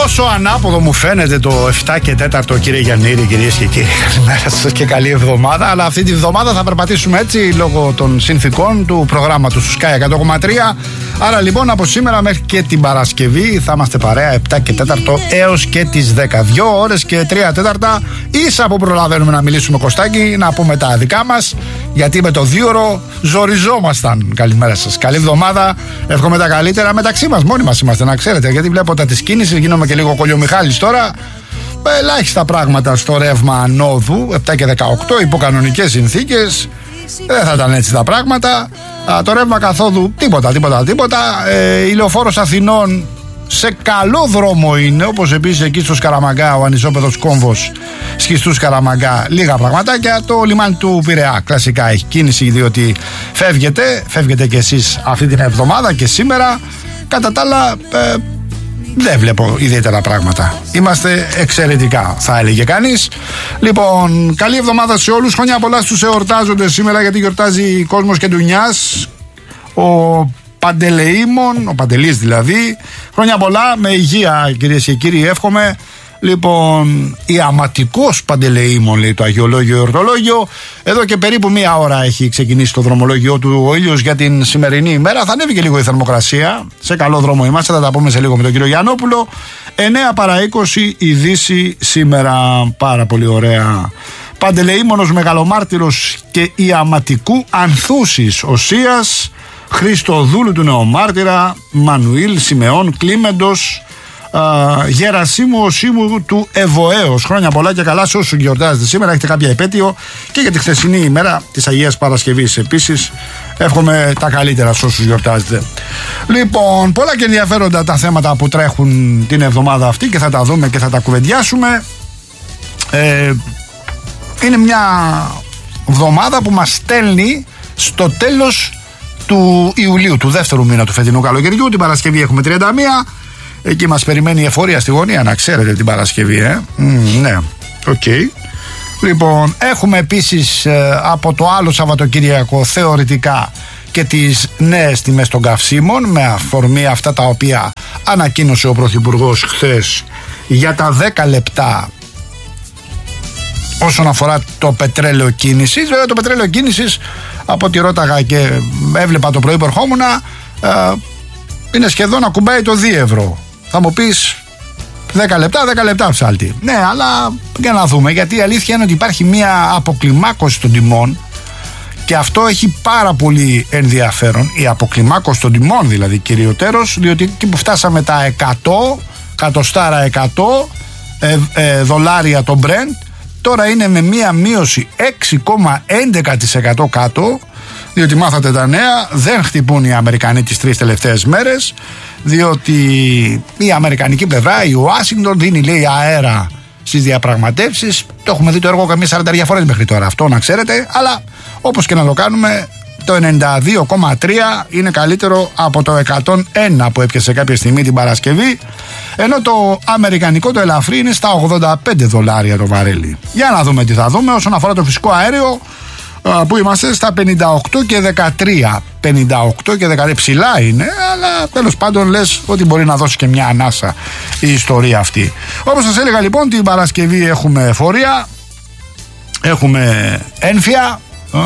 Πόσο ανάποδο μου φαίνεται το 7 και 4, κύριε Γιαννήρη, κυρίες και κύριοι. Καλημέρα σας και καλή εβδομάδα. Αλλά αυτή τη βδομάδα θα περπατήσουμε έτσι λόγω των συνθηκών του προγράμματος του Sky 100,3. Άρα λοιπόν από σήμερα μέχρι και την Παρασκευή θα είμαστε παρέα 7 και 4 έως και τις 10. 2 ώρες και 3 τέταρτα ίσα που προλαβαίνουμε να μιλήσουμε, Κωστάκη, να πούμε τα δικά μας. Γιατί με το 2ωρο ζοριζόμασταν. Καλημέρα σας. Καλή εβδομάδα. Εύχομαι τα καλύτερα. Μεταξύ μας, μόνοι μας είμαστε, να ξέρετε. Γιατί βλέπω τα της κίνησης, γίνομαι και λίγο κολλιομιχάλης τώρα. Ελάχιστα πράγματα στο ρεύμα ανόδου. 7 και 18, υπό κανονικές συνθήκες. Δεν θα ήταν έτσι τα πράγματα. Το ρεύμα καθόδου, τίποτα. Η Λεωφόρος Αθηνών σε καλό δρόμο είναι, όπως επίσης εκεί στο Σκαραμαγκά, ο ανισόπεδος κόμβος Σχιστού Σκαραμαγκά, λίγα πραγματάκια. Το λιμάνι του Πειραιά κλασικά έχει κίνηση, διότι φεύγετε κι εσείς αυτή την εβδομάδα και σήμερα. Κατά τα άλλα δεν βλέπω ιδιαίτερα πράγματα. Είμαστε εξαιρετικά, θα έλεγε κανείς. Λοιπόν, καλή εβδομάδα σε όλους. Χρόνια πολλά στους εορτάζοντες σήμερα, γιατί γιορτάζει κόσμος και ντουνιάς. Ο Παντελεήμων, ο Παντελής δηλαδή. Χρόνια πολλά, με υγεία κυρίες και κύριοι, εύχομαι. Λοιπόν, ιαματικός Παντελεήμων, λέει το Αγιολόγιο Εορτολόγιο. Εδώ και περίπου μία ώρα έχει ξεκινήσει το δρομολόγιο του ο ήλιος για την σημερινή ημέρα. Θα ανέβει και λίγο η θερμοκρασία. Σε καλό δρόμο είμαστε, θα τα πούμε σε λίγο με τον κύριο Γιαννόπουλο. 9 παρά 20 η Δύση σήμερα. Πάρα πολύ ωραία. Παντελεήμονος, μεγαλομάρτυρος και ιαματικού ανθούσης Οσίας, Χριστοδούλου του Νεομάρτυρα, Μανουήλ Σιμεών Κλίμεντος, Γερασίμου Οσίμου του Ευωέως. Χρόνια πολλά και καλά σε όσους γιορτάζετε σήμερα. Έχετε κάποια επέτειο και για τη χθεσινή ημέρα της Αγίας Παρασκευής επίσης. Εύχομαι τα καλύτερα σε όσους γιορτάζετε. Λοιπόν, πολλά και ενδιαφέροντα τα θέματα που τρέχουν την εβδομάδα αυτή και θα τα δούμε και θα τα κουβεντιάσουμε. Είναι μια εβδομάδα που μας στέλνει στο τέλος του Ιουλίου, του δεύτερου μήνα του φετινού καλοκαιριού. Την Παρασκευή έχουμε 31. Εκεί μας περιμένει η εφορία στη γωνία, να ξέρετε, την Παρασκευή, ναι, οκ. Λοιπόν, έχουμε επίσης από το άλλο Σαββατοκύριακο θεωρητικά και τις νέες τιμές των καυσίμων, με αφορμή αυτά τα οποία ανακοίνωσε ο Πρωθυπουργός χθες για τα 10 λεπτά όσον αφορά το πετρέλαιο κίνησης. Βέβαια το πετρέλαιο κίνησης, από ό,τι ρώταγα και έβλεπα το πρωί που ερχόμουνα, είναι σχεδόν να κουμπάει το 2 ευρώ. Θα μου πεις 10 λεπτά ψάλτη. Ναι, αλλά για να δούμε, γιατί η αλήθεια είναι ότι υπάρχει μια αποκλιμάκωση των τιμών και αυτό έχει πάρα πολύ ενδιαφέρον. Η αποκλιμάκωση των τιμών δηλαδή κυριωτέρως, διότι εκεί που φτάσαμε τα 100 δολάρια το Brent, τώρα είναι με μια μείωση 6,11% κάτω, διότι μάθατε τα νέα, δεν χτυπούν οι Αμερικανοί τις 3 τελευταίες μέρες, διότι η αμερικανική πλευρά, η Ουάσιγκτον, δίνει, λέει, αέρα στις διαπραγματεύσεις. Το έχουμε δει το έργο καμία 40 φορές μέχρι τώρα, αυτό να ξέρετε, αλλά όπως και να το κάνουμε, το 92,3 είναι καλύτερο από το 101 που έπιασε κάποια στιγμή την Παρασκευή, ενώ το αμερικανικό το ελαφρύ είναι στα 85 δολάρια το βαρέλι. Για να δούμε τι θα δούμε όσον αφορά το φυσικό αέριο, που είμαστε στα 58 και 13. 58 και 13 ψηλά είναι, αλλά τέλος πάντων λες ότι μπορεί να δώσει και μια ανάσα η ιστορία αυτή. Όπως σας έλεγα λοιπόν, την Παρασκευή έχουμε εφορία, έχουμε ένφια,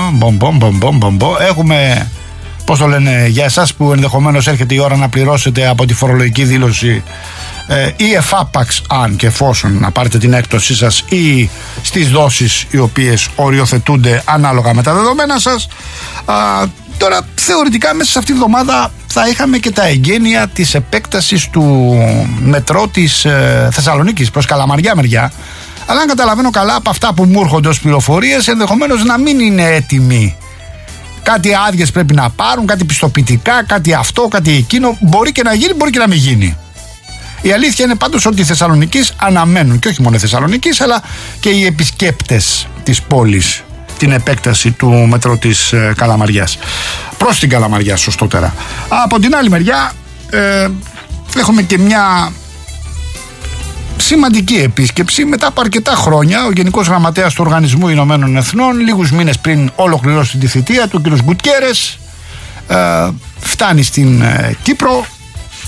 έχουμε, πώς το λένε, για εσάς που ενδεχομένως έρχεται η ώρα να πληρώσετε από τη φορολογική δήλωση ή εφάπαξ, αν και εφόσον να πάρετε την έκπτωσή σας, ή στις δόσεις οι οποίες οριοθετούνται ανάλογα με τα δεδομένα σας. Τώρα θεωρητικά μέσα σε αυτή τη εβδομάδα θα είχαμε και τα εγγένεια της επέκτασης του μετρό της Θεσσαλονίκης προς Καλαμαριά μεριά, αλλά αν καταλαβαίνω καλά από αυτά που μου έρχονται ως πληροφορίες, ενδεχομένως να μην είναι έτοιμοι. Κάτι άδειες πρέπει να πάρουν, κάτι πιστοποιητικά, κάτι αυτό, κάτι εκείνο. Μπορεί και να γίνει, μπορεί και να μην γίνει. Η αλήθεια είναι πάντως ότι οι Θεσσαλονικείς αναμένουν, και όχι μόνο οι Θεσσαλονικείς, αλλά και οι επισκέπτες της πόλης, την επέκταση του μετρό της Καλαμαριάς. Προς την Καλαμαριά, σωστότερα. Από την άλλη μεριά, έχουμε και μια σημαντική επίσκεψη μετά από αρκετά χρόνια. Ο Γενικός Γραμματέας του Οργανισμού Ηνωμένων Εθνών, λίγους μήνες πριν ολοκληρώσει τη θητεία του, κ. Γκουτιέρες, φτάνει στην Κύπρο.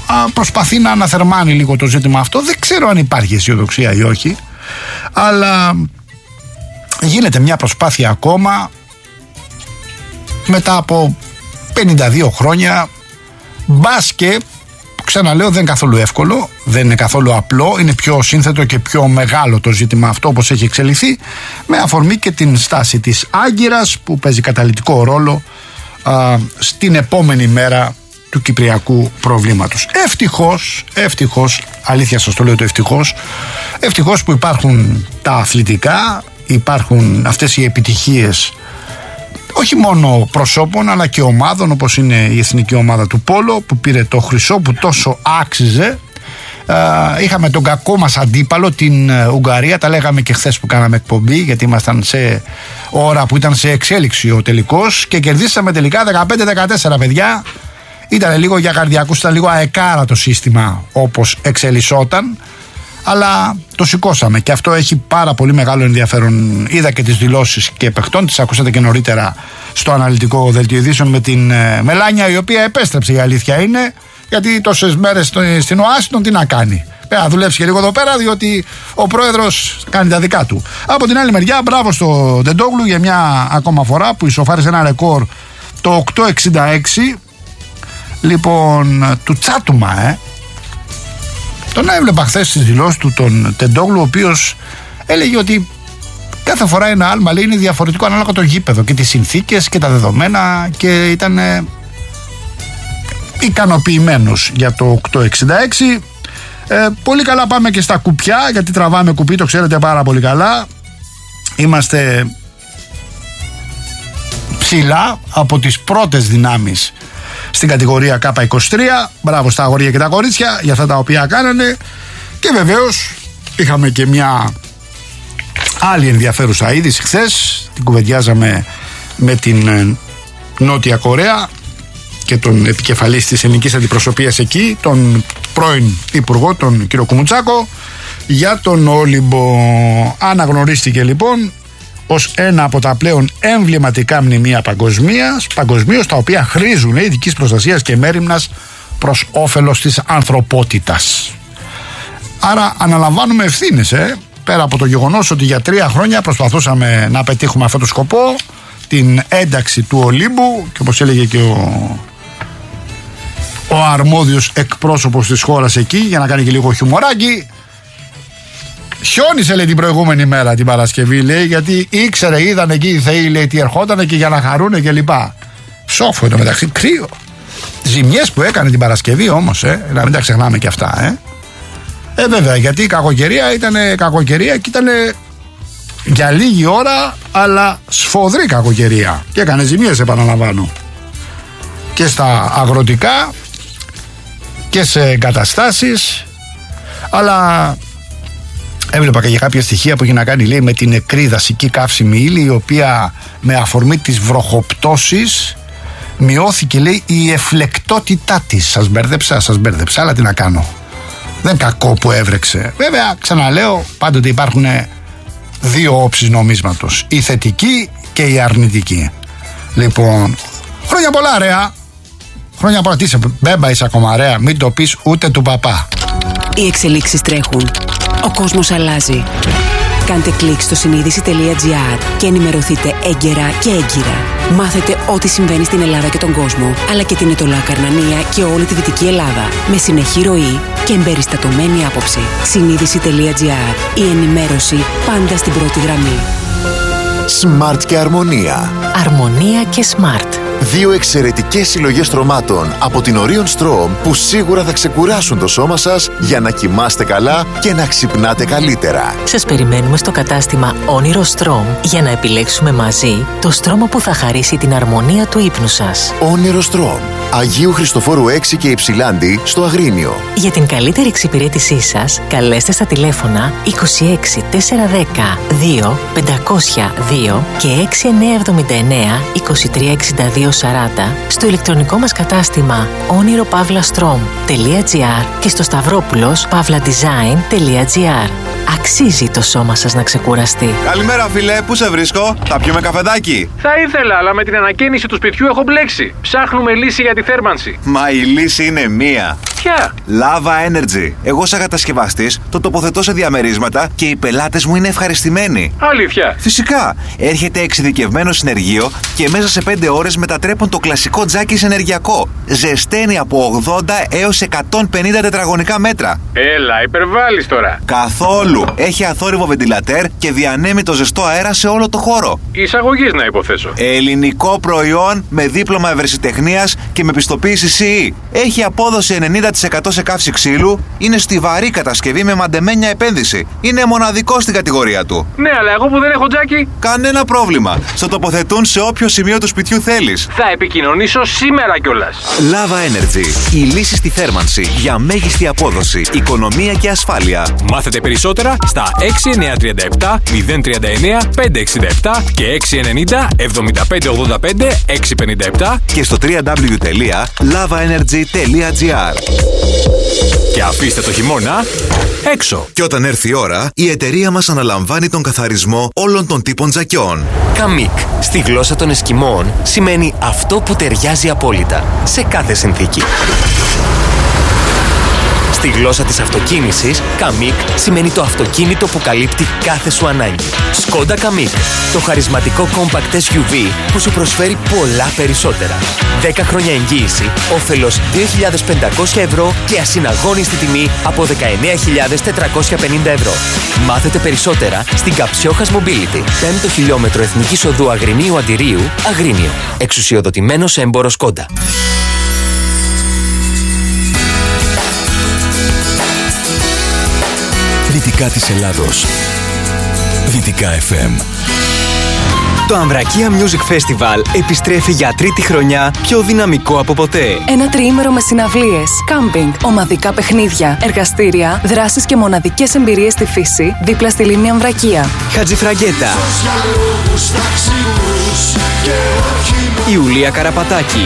προσπαθεί να αναθερμάνει λίγο το ζήτημα αυτό. Δεν ξέρω αν υπάρχει αισιοδοξία ή όχι, αλλά γίνεται μια προσπάθεια ακόμα μετά από 52 χρόνια. Μπας και, ξαναλέω, δεν είναι καθόλου εύκολο, δεν είναι καθόλου απλό, είναι πιο σύνθετο και πιο μεγάλο το ζήτημα αυτό όπως έχει εξελιχθεί, με αφορμή και την στάση της Άγκυρας που παίζει καταλυτικό ρόλο στην επόμενη μέρα του κυπριακού προβλήματος. Ευτυχώς, αλήθεια σας το λέω το ευτυχώς που υπάρχουν τα αθλητικά, υπάρχουν αυτές οι επιτυχίες όχι μόνο προσώπων αλλά και ομάδων, όπως είναι η εθνική ομάδα του Πόλο που πήρε το χρυσό που τόσο άξιζε. Είχαμε τον κακό μας αντίπαλο την Ουγγαρία, τα λέγαμε και χθες που κάναμε εκπομπή, γιατί ήμασταν σε ώρα που ήταν σε εξέλιξη ο τελικός και κερδίσαμε τελικά 15-14, παιδιά. Ήταν λίγο για καρδιακούς, ήταν λίγο αεκάρα το σύστημα όπως εξελισσόταν, αλλά το σηκώσαμε και αυτό έχει πάρα πολύ μεγάλο ενδιαφέρον. Είδα και τις δηλώσεις και παιχτών, τις ακούσατε και νωρίτερα στο αναλυτικό δελτίο ειδήσεων με την Μελάνια, η οποία επέστρεψε, η αλήθεια είναι, γιατί τόσες μέρες στην Ουάσιγκτον τι να κάνει. Πρέπει να δουλέψει και λίγο εδώ πέρα, διότι ο πρόεδρος κάνει τα δικά του. Από την άλλη μεριά, μπράβο στο Ντεντόγλου για μια ακόμα φορά που ισοφάρισε ένα ρεκόρ το 8-66. Λοιπόν, του Τσάτουμα, τον έβλεπα χθες στις δηλώσεις του τον Τεντόγλου, ο οποίος έλεγε ότι κάθε φορά ένα άλμα, λέει, είναι διαφορετικό ανάλογα το γήπεδο και τις συνθήκες και τα δεδομένα, και ήταν ικανοποιημένος για το 866. Πολύ καλά πάμε και στα κουπιά, γιατί τραβάμε κουπί, το ξέρετε πάρα πολύ καλά. Είμαστε ψηλά από τις πρώτες δυνάμεις στην κατηγορία K23. Μπράβο στα αγόρια και τα κορίτσια για αυτά τα οποία κάνανε. Και βεβαίως είχαμε και μια άλλη ενδιαφέρουσα είδηση χθες. Την κουβεντιάζαμε με την Νότια Κορέα και τον επικεφαλής της ελληνικής αντιπροσωπείας εκεί, τον πρώην υπουργό, τον κύριο Κουμουτσάκο, για τον Όλυμπο. Αναγνωρίστηκε λοιπόν ως ένα από τα πλέον εμβληματικά μνημεία παγκοσμίως, τα οποία χρήζουν ειδικής προστασίας και μέριμνας προς όφελος της ανθρωπότητας. Άρα αναλαμβάνουμε ευθύνες, πέρα από το γεγονός ότι για 3 χρόνια προσπαθούσαμε να πετύχουμε αυτό το σκοπό, την ένταξη του Ολύμπου, και όπως έλεγε και ο αρμόδιος εκπρόσωπος της χώρας εκεί, για να κάνει και λίγο χιουμοράκι, χιόνισε, λέει, την προηγούμενη μέρα την Παρασκευή, λέει, γιατί ήξερε, είδαν εκεί οι θεοί, λέει, τι ερχότανε και για να χαρούνε και λοιπά. Ψόφο είναι μεταξύ, κρύο. Ζημιές που έκανε την Παρασκευή όμως, να μην τα ξεχνάμε και αυτά, βέβαια, γιατί η κακοκαιρία ήταν κακοκαιρία και ήταν για λίγη ώρα, αλλά σφοδρή κακοκαιρία και έκανε ζημιές, επαναλαμβάνω, και στα αγροτικά και σε εγκαταστάσεις. Αλλά έβλεπα και για κάποια στοιχεία που έχει να κάνει, λέει, με την νεκρή δασική καύσιμη ύλη, η οποία με αφορμή τις βροχοπτώσεις μειώθηκε, λέει, η εφλεκτότητά της. Σας μπέρδεψα, αλλά τι να κάνω. Δεν κακό που έβρεξε. Βέβαια, ξαναλέω, πάντοτε υπάρχουν 2 όψεις νομίσματος, η θετική και η αρνητική. Λοιπόν, χρόνια πολλά, ρεά. Χρόνια πολλά. Τι είσαι, μπέμπα είσαι ακόμα, ρεά. Μην το πεις ούτε του παπά. Οι εξελίξεις τρέχουν. Ο κόσμος αλλάζει. Κάντε κλικ στο συνείδηση.gr και ενημερωθείτε έγκαιρα και έγκυρα. Μάθετε ό,τι συμβαίνει στην Ελλάδα και τον κόσμο, αλλά και την Ετωλά Καρνανία και όλη τη Δυτική Ελλάδα, με συνεχή ροή και εμπεριστατωμένη άποψη. Συνείδηση.gr. Η ενημέρωση πάντα στην πρώτη γραμμή. Smart και Αρμονία. Αρμονία και Smart. 2 εξαιρετικές συλλογές στρωμάτων από την Orion Strom που σίγουρα θα ξεκουράσουν το σώμα σας για να κοιμάστε καλά και να ξυπνάτε καλύτερα. Σας περιμένουμε στο κατάστημα Όνειρο Strom για να επιλέξουμε μαζί το στρώμα που θα χαρίσει την αρμονία του ύπνου σας. Όνειρο Strom. Αγίου Χριστοφόρου 6 και Υψηλάντη στο Αγρίνιο. Για την καλύτερη εξυπηρέτησή σας, καλέστε στα τηλέφωνα 26 410 2 502 και 6979 2362 40 στο ηλεκτρονικό μας κατάστημα oniropavlastrom.gr και στο σταυρόπουλος pavladesign.gr. Αξίζει το σώμα σας να ξεκουραστεί. Καλημέρα, φίλε, πού σε βρίσκω? Θα πιούμε καφεδάκι? Θα ήθελα, αλλά με την ανακαίνιση του σπιτιού έχω μπλέξει. Ψάχνουμε λύση για τη θέρμανση. Μα η λύση είναι μία. Ποια? Lava Energy. Εγώ, σαν κατασκευαστής, το τοποθετώ σε διαμερίσματα και οι πελάτες μου είναι ευχαριστημένοι. Αλήθεια? Φυσικά. Έρχεται εξειδικευμένο συνεργείο και μέσα σε 5 ώρες μετατρέπουν το κλασικό τζάκι σε ενεργειακό. Ζεσταίνει από 80 έως 150 τετραγωνικά μέτρα. Έλα, υπερβάλλεις τώρα. Καθόλου. Έχει αθόρυβο βεντιλατέρ και διανέμει το ζεστό αέρα σε όλο το χώρο. Εισαγωγής να υποθέσω. Ελληνικό προϊόν με δίπλωμα ευρεσιτεχνίας και με πιστοποίηση CE. Έχει απόδοση 90% σε καύση ξύλου. Είναι στιβαρή κατασκευή με μαντεμένια επένδυση. Είναι μοναδικό στην κατηγορία του. Ναι, αλλά εγώ που δεν έχω τζάκι. Κανένα πρόβλημα. Στο τοποθετούν σε όποιο σημείο του σπιτιού θέλεις. Θα επικοινωνήσω σήμερα κιόλας. Lava Energy. Η λύση στη θέρμανση για μέγιστη απόδοση, οικονομία και ασφάλεια. Μάθετε περισσότερα στα 6937 039 567 και 690 7585 657 Και στο www.lavaenergy.gr. και αφήστε το χειμώνα έξω. Και όταν έρθει η ώρα, η εταιρεία μας αναλαμβάνει τον καθαρισμό όλων των τύπων τζακιών. Καμίκ, στη γλώσσα των Εσκιμώων, σημαίνει αυτό που ταιριάζει απόλυτα, σε κάθε συνθήκη. Στη γλώσσα της αυτοκίνησης, Καμίκ σημαίνει το αυτοκίνητο που καλύπτει κάθε σου ανάγκη. Skoda Καμίκ, το χαρισματικό compact SUV που σου προσφέρει πολλά περισσότερα. 10 χρόνια εγγύηση, όφελος 2.500 ευρώ και ασυναγώνιστη τιμή από 19.450 ευρώ. Μάθετε περισσότερα στην Καψιόχας Mobility, 5ο χιλιόμετρο Εθνικής Οδού Αγρινίου Αντιρίου, Αγρίνιο. Εξουσιοδοτημένος έμπορος Skoda. Δυτικά της Ελλάδος. Δυτικά FM. Το Αμβρακία Music Festival επιστρέφει για τρίτη χρονιά πιο δυναμικό από ποτέ. Ένα τριήμερο με συναυλίες, κάμπινγκ, ομαδικά παιχνίδια, εργαστήρια, δράσεις και μοναδικές εμπειρίες στη φύση δίπλα στη λίμνη Αμβρακία. Χατζηφραγκέτα, Ιουλία Καραπατάκη,